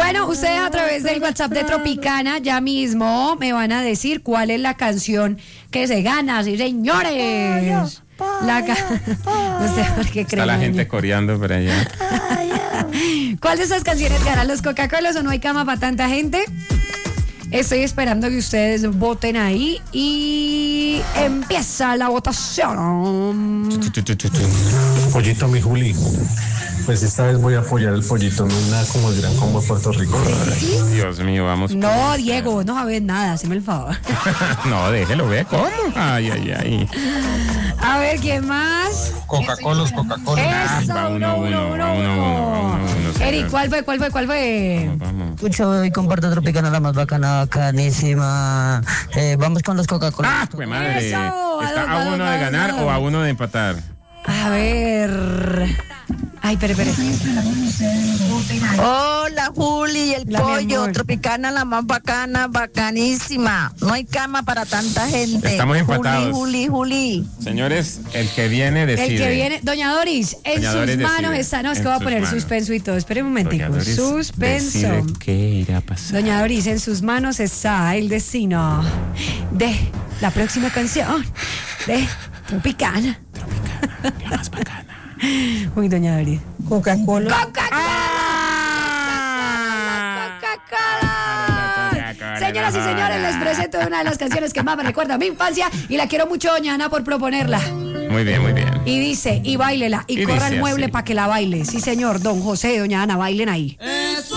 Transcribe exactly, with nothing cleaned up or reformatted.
Bueno, ustedes a través del WhatsApp de Tropicana ya mismo me van a decir cuál es la canción que se gana, sí señores. La ca... No sé por qué creen. Está la gente coreando por allá. ¿Cuál de esas canciones ganan los Coca-Colas o no hay cama para tanta gente? Estoy esperando que ustedes voten ahí y empieza la votación. Pollito, mi Juli. Pues esta vez voy a apoyar el pollito, no hay nada como el Gran Combo de Puerto Rico. Dios mío, vamos. No, Diego, no sabes nada, hazme el favor. No, déjelo, ve cómo. Ay, ay, ay. A ver, ¿quién más? Coca-Cola, Coca-Cola. Eso, Va uno, uno, uno, uno, va uno, uno. uno, uno, uno, señor. Eric, ¿cuál fue, cuál fue, cuál fue? Vamos. Escucho y comparto Tropicana, la más bacana, bacanísima. Eh, vamos con los Coca-Cola. ¡Ah, pues madre! Eso, ¿Está a a dos, uno a de dos, ganar a dos. o a uno de empatar? A ver. Ay, espere, espere. Hola, Juli, el La mi pollo. amor. Tropicana, la más bacana, bacanísima. No hay cama para tanta gente. Estamos empatados. Juli, Juli, Juli. Señores, el que viene decide. El que viene, Doña Doris, en Doña sus Doris manos decide. está, no, es En que voy a sus poner manos. suspenso y todo, espere un momentico, Doña Doris suspenso. decide qué irá a pasar. Doña Doris, en sus manos está el destino de la próxima canción de Tropicana. Tropicana, la más bacana. Uy, Doña Doris. Coca-Cola. ¡Ah! Coca-Cola. Señoras y señores, les presento una de las canciones que más me recuerda a mi infancia y la quiero mucho, doña Ana, por proponerla. Muy bien, muy bien. Y dice, y báilela, y, Y corra dice el mueble así. para que la baile. Sí, señor, don José, doña Ana, bailen ahí. Eso